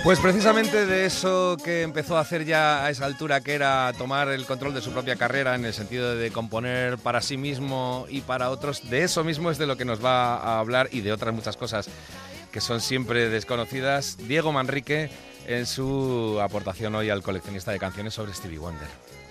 Pues precisamente de eso que empezó a hacer ya a esa altura, que era tomar el control de su propia carrera en el sentido de componer para sí mismo y para otros, de eso mismo es de lo que nos va a hablar y de otras muchas cosas que son siempre desconocidas, Diego Manrique, en su aportación hoy al coleccionista de canciones sobre Stevie Wonder.